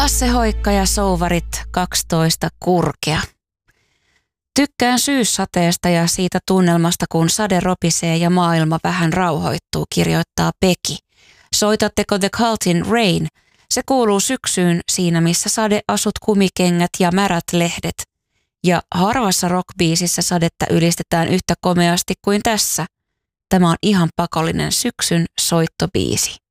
Lasse Hoikka ja Souvarit 12 kurkea. Tykkään syyssateesta ja siitä tunnelmasta, kun sade ropisee ja maailma vähän rauhoittuu, kirjoittaa Peki. Soitatteko The Cultin Rain? Se kuuluu syksyyn siinä, missä sadeasut, kumikengät ja märät lehdet. Ja harvassa rockbiisissä sadetta ylistetään yhtä komeasti kuin tässä. Tämä on ihan pakollinen syksyn soittobiisi.